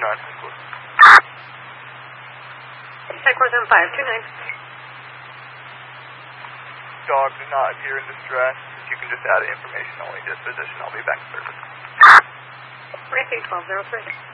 Headquarters on 529. Dog did not appear in distress. If you can just add information only disposition, I'll be back in service. Repeat 1203.